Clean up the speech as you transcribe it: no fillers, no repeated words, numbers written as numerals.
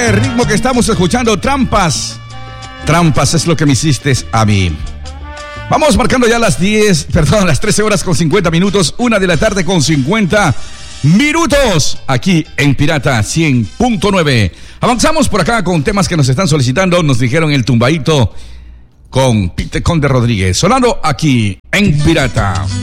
este ritmo que estamos escuchando, Trampas. Trampas es lo que me hiciste a mí. Vamos marcando ya las 13 horas con 50 minutos, 1 de la tarde con 50 minutos, aquí en Pirata 100.9. Avanzamos por acá con temas que nos están solicitando. Nos dijeron el tumbadito con Pite Conde Rodríguez, sonando aquí en Pirata.